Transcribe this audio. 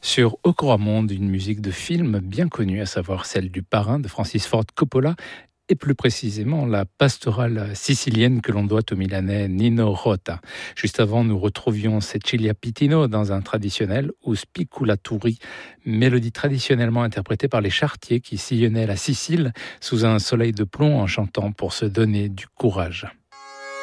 Sur Okoramonde, une musique de film bien connue, à savoir celle du Parrain de Francis Ford Coppola, et plus précisément la pastorale sicilienne que l'on doit au Milanais Nino Rota. Juste avant, nous retrouvions Cecilia Pitino dans un traditionnel ou Spiculaturi, mélodie traditionnellement interprétée par les charretiers qui sillonnaient la Sicile sous un soleil de plomb en chantant pour se donner du courage.